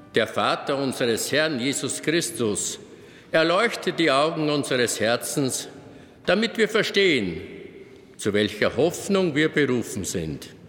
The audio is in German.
der Vater unseres Herrn Jesus Christus, erleuchte die Augen unseres Herzens, damit wir verstehen, zu welcher Hoffnung wir berufen sind